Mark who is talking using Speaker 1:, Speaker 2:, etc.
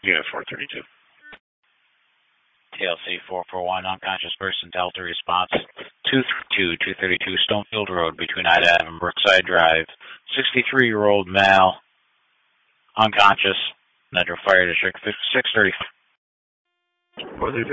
Speaker 1: Unit 432.
Speaker 2: TLC 441, unconscious person, Delta response 232 Stonefield Road between Ida Ave and Brookside Drive. 63-year-old male, unconscious, Metro Fire District 630.
Speaker 1: 432.